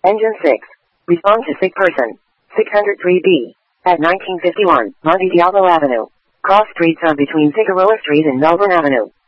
Engine 6. Respond to sick person. 603B. At 1951, Monte Diablo Avenue. Cross streets are between Figueroa Street and Melbourne Avenue.